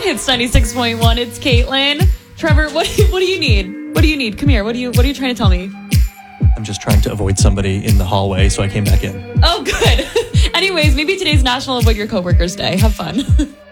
It's 96.1. It's Caitlin. Trevor, what do you need? What do you need? Come here. What are you trying to tell me? I'm just trying to avoid somebody in the hallway, so I came back in. Oh, good. Anyways, maybe today's National Avoid Your Coworkers Day. Have fun.